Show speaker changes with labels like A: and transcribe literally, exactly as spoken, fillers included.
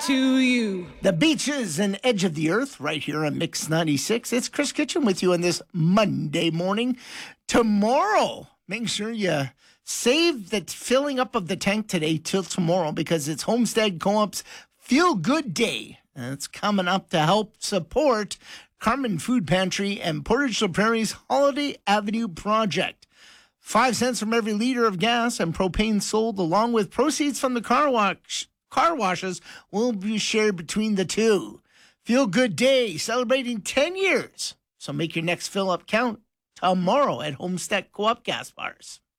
A: to you.
B: The beaches and edge of the earth right here on Mix ninety-six. It's Chris Kitchen with you on this Monday morning. Tomorrow, make sure you save the filling up of the tank today till tomorrow because it's Homestead Co-op's Feel Good Day. And it's coming up to help support Carmen Food Pantry and Portage la Prairie's Holiday Avenue project. Five cents from every liter of gas and propane sold, along with proceeds from the car wash car washes, will be shared between the two. Feel Good Day, celebrating ten years. So make your next fill-up count tomorrow at Homestead Co-op gas bars.